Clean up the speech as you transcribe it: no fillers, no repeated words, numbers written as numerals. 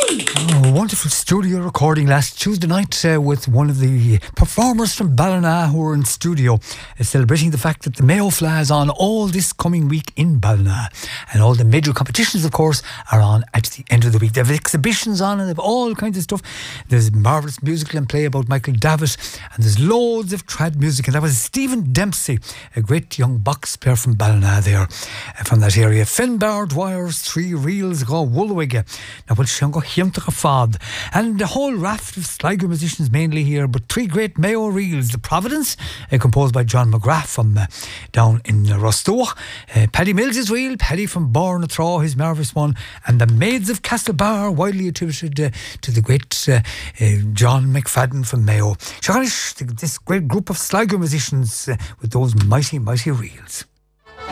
Oh, wonderful studio recording last Tuesday night with one of the performers from Ballina who were in studio celebrating the fact that the Mayo Fly is on all this coming week in Ballina, and all the major competitions of course are on at the end of the week. They have exhibitions on and they have all kinds of stuff. There's marvellous musical and play about Michael Davitt, and there's loads of trad music, and that was Stephen Dempsey, a great young box player from Ballina there, from that area. Finbar Dwyer's Three Reels go Woolwig. Now we'll show Hiamtach Fad, and the whole raft of Sligo musicians mainly here, but three great Mayo reels: the Providence, composed by John McGrath from down in Rostoch, Paddy Mills' reel, Paddy from Bornathraw, his marvellous one, and the Maids of Castlebar, widely attributed to the great John McFadden from Mayo. This great group of Sligo musicians with those mighty reels.